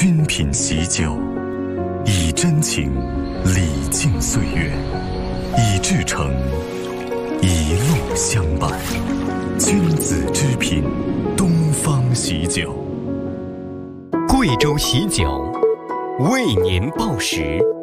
君品喜酒，以真情礼敬岁月，以至诚一路相伴。君子之品，东方喜酒。 贵州喜酒为您报时。